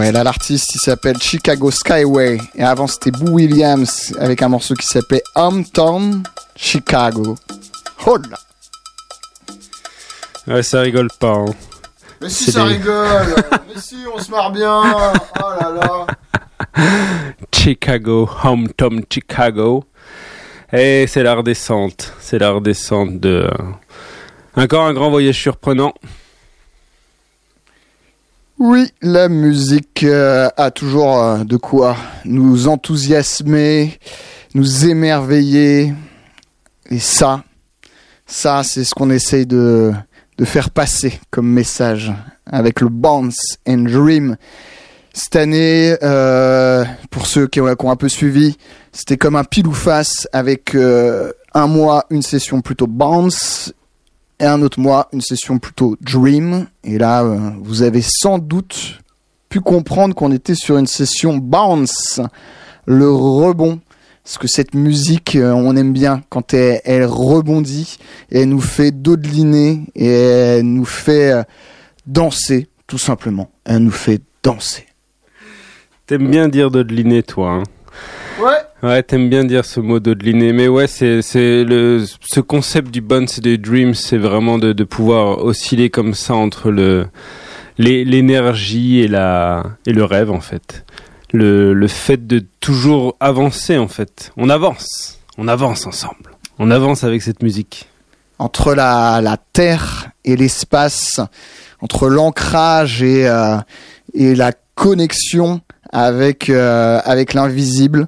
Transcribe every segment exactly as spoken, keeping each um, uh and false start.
Ouais, là, l'artiste, il s'appelle Chicago Skyway. Et avant, c'était Boo Williams avec un morceau qui s'appelait Hometown Chicago. Oh là! Ouais, ça rigole pas. Hein. Mais si, c'est ça des... rigole! Mais si, on se marre bien! Oh là là! Chicago, Hometown Chicago. Et c'est la redescente. C'est la redescente de... Encore un grand voyage surprenant. Oui, la musique euh, a toujours euh, de quoi nous enthousiasmer, nous émerveiller. Et ça, ça, c'est ce qu'on essaye de, de faire passer comme message avec le Bounce and Dream. Cette année, euh, pour ceux qui ont, qui ont un peu suivi, c'était comme un pile ou face avec euh, un mois, une session plutôt Bounce, et un autre mois, une session plutôt Dream. Et là, euh, vous avez sans doute pu comprendre qu'on était sur une session Bounce, le rebond. Parce que cette musique, euh, on aime bien quand elle, elle rebondit, et elle nous fait dodeliner, et elle nous fait euh, danser, tout simplement. Elle nous fait danser. T'aimes bien dire dodeliner, toi, hein? Ouais. Ouais, t'aimes bien dire ce mot dodeliner, mais ouais, c'est c'est le ce concept du bounce et des dreams, c'est vraiment de de pouvoir osciller comme ça entre le les, l'énergie et la et le rêve en fait. Le le fait de toujours avancer en fait. On avance, on avance ensemble. On avance avec cette musique. Entre la la terre et l'espace, entre l'ancrage et euh, et la connexion avec euh, avec l'invisible.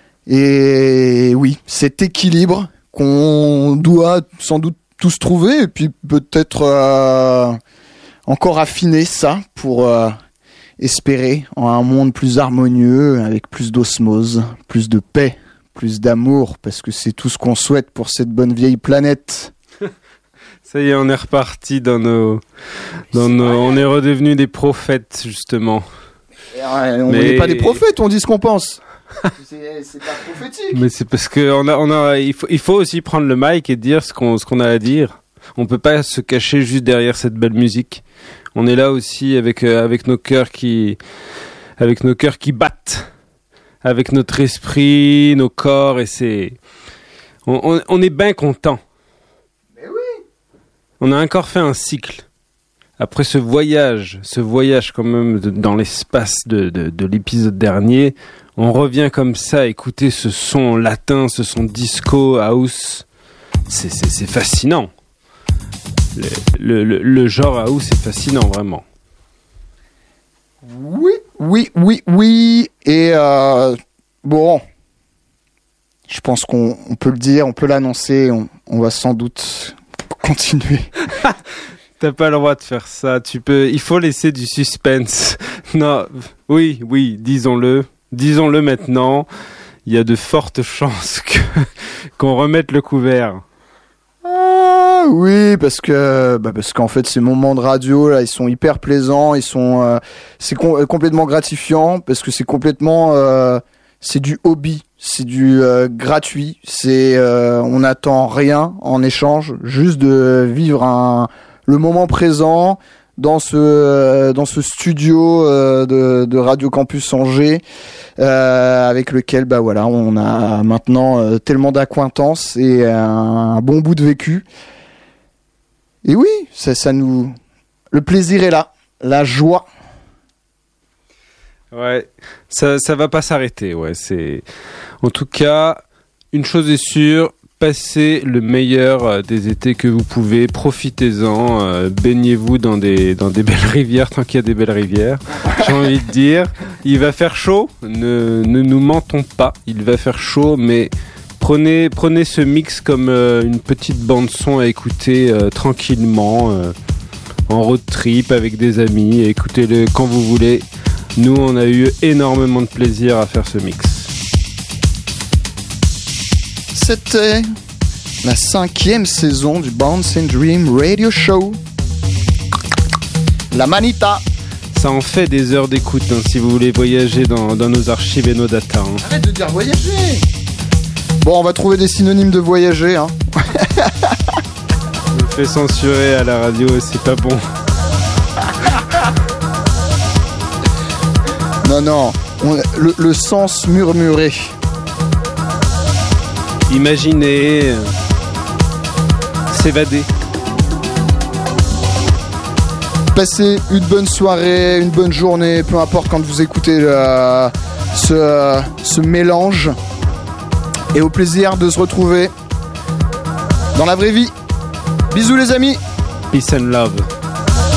Et oui, cet équilibre qu'on doit sans doute tous trouver, et puis peut-être euh, encore affiner ça pour euh, espérer en un monde plus harmonieux, avec plus d'osmose, plus de paix, plus d'amour, parce que c'est tout ce qu'on souhaite pour cette bonne vieille planète. Ça y est, on est reparti dans nos, dans nos, on est redevenus des prophètes justement. Et on n'est Mais... pas des prophètes, on dit ce qu'on pense. c'est, c'est pas prophétique. Mais c'est parce que on a, on a, il faut, il faut aussi prendre le mic et dire ce qu'on, ce qu'on a à dire. On peut pas se cacher juste derrière cette belle musique. On est là aussi avec, euh, avec nos cœurs qui, avec nos cœurs qui battent, avec notre esprit, nos corps, et c'est, on, on, on est bien content. Mais oui. On a encore fait un cycle. Après ce voyage, ce voyage quand même de, dans l'espace de, de, de l'épisode dernier, on revient comme ça à écouter ce son latin, ce son disco, house. C'est, c'est, c'est fascinant. Le, le, le, le genre house est fascinant, vraiment. Oui, oui, oui, oui. Et euh, bon, je pense qu'on on peut le dire, on peut l'annoncer, on, on va sans doute continuer. T'as pas le droit de faire ça. Tu peux. Il faut laisser du suspense. Non. Oui, oui. Disons-le. Disons-le maintenant. Il y a de fortes chances que qu'on remette le couvert. Ah oui, parce que bah parce qu'en fait ces moments de radio là, ils sont hyper plaisants. Ils sont. Euh, c'est com- complètement gratifiant parce que c'est complètement. Euh, c'est du hobby. C'est du euh, gratuit. C'est. Euh, on n'attend rien en échange. Juste de vivre un le moment présent dans ce euh, dans ce studio euh, de, de Radio Campus Angers euh, avec lequel bah voilà on a maintenant euh, tellement d'acquaintances et un, un bon bout de vécu. Et oui, ça, ça nous le plaisir est là, la joie. Ouais, ça ça va pas s'arrêter. Ouais, c'est en tout cas une chose est sûre. Passez le meilleur des étés que vous pouvez, profitez-en, euh, baignez-vous dans des, dans des belles rivières, tant qu'il y a des belles rivières, j'ai envie de dire. Il va faire chaud, ne, ne nous mentons pas, il va faire chaud, mais prenez, prenez ce mix comme euh, une petite bande-son à écouter euh, tranquillement, euh, en road trip avec des amis, écoutez-le quand vous voulez. Nous, on a eu énormément de plaisir à faire ce mix. C'était la cinquième saison du Bounce and Dream Radio Show. La Manita. Ça en fait des heures d'écoute hein, si vous voulez voyager dans, dans nos archives et nos datas. Hein. Arrête de dire voyager. Bon, on va trouver des synonymes de voyager. Hein. Je me fais censurer à la radio et c'est pas bon. Non, non, on, le, le sens murmuré. Imaginer, euh, s'évader. Passez une bonne soirée, une bonne journée, peu importe quand vous écoutez le, ce, ce mélange. Et au plaisir de se retrouver dans la vraie vie. Bisous les amis. Peace and love.